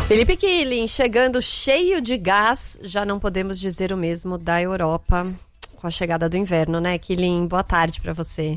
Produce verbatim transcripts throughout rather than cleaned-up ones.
Felipe Killing, chegando cheio de gás, já não podemos dizer o mesmo da Europa com a chegada do inverno, né, Killing? Boa tarde para você.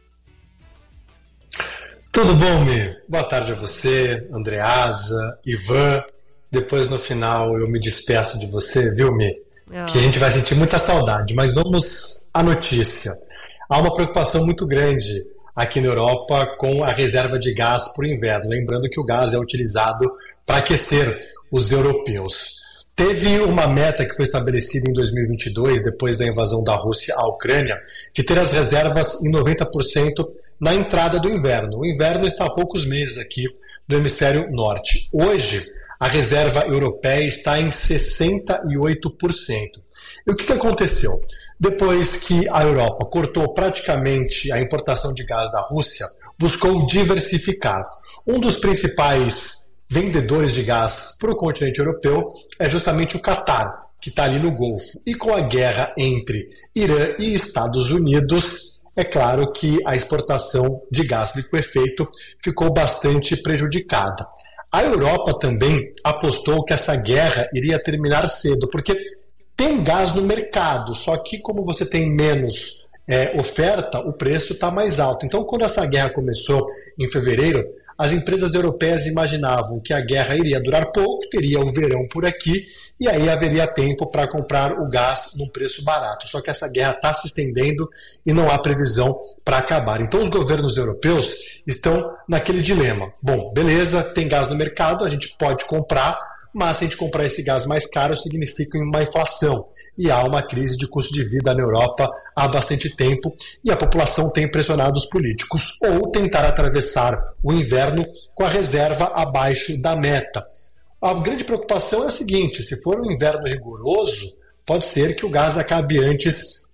Tudo bom, Mi? Boa tarde a você, Andreasa, Ivan. Depois, no final, eu me despeço de você, viu, Mi? Oh. Que a gente vai sentir muita saudade. Mas vamos à notícia. Há uma preocupação muito grande aqui na Europa com a reserva de gás para o inverno. Lembrando que o gás é utilizado para aquecer os europeus. Teve uma meta que foi estabelecida em dois mil e vinte e dois, depois da invasão da Rússia à Ucrânia, de ter as reservas em noventa por cento na entrada do inverno. O inverno está há poucos meses aqui no hemisfério norte. Hoje, a reserva europeia está em sessenta e oito por cento. E o que aconteceu? Depois que a Europa cortou praticamente a importação de gás da Rússia, buscou diversificar. Um dos principais vendedores de gás para o continente europeu é justamente o Catar, que está ali no Golfo. E com a guerra entre Irã e Estados Unidos, é claro que a exportação de gás liquefeito ficou bastante prejudicada. A Europa também apostou que essa guerra iria terminar cedo, porque tem gás no mercado, só que como você tem menos é, oferta, o preço está mais alto. Então, quando essa guerra começou em fevereiro, as empresas europeias imaginavam que a guerra iria durar pouco, teria o verão por aqui, e aí haveria tempo para comprar o gás num preço barato. Só que essa guerra está se estendendo e não há previsão para acabar. Então os governos europeus estão naquele dilema. Bom, beleza, tem gás no mercado, a gente pode comprar, mas se a gente comprar esse gás mais caro, significa uma inflação. E há uma crise de custo de vida na Europa há bastante tempo, e a população tem pressionado os políticos, ou tentar atravessar o inverno com a reserva abaixo da meta. A grande preocupação é a seguinte: se for um inverno rigoroso, pode ser que o gás acabe antes